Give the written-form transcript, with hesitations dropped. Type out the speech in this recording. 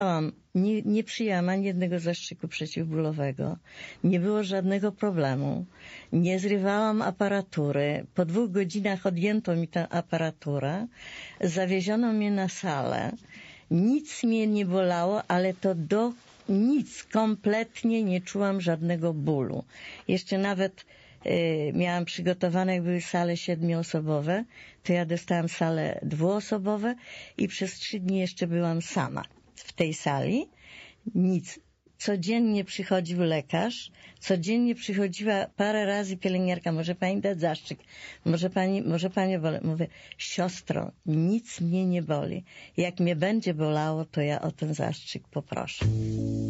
Nie przyjęłam ani jednego zastrzyku przeciwbólowego. Nie było żadnego problemu. Nie zrywałam aparatury. Po 2 godzinach odjęto mi tę aparaturę. Zawieziono mnie na salę. Nic mnie nie bolało, ale nic. Kompletnie nie czułam żadnego bólu. Jeszcze nawet miałam przygotowane, jak były sale 7-osobowe, to ja dostałam sale 2-osobowe i przez 3 dni jeszcze byłam sama w tej sali. Nic. Codziennie przychodził lekarz, codziennie przychodziła parę razy pielęgniarka, może pani dać zastrzyk, może pani boli. Mówię, siostro, nic mnie nie boli. Jak mnie będzie bolało, to ja o ten zastrzyk poproszę.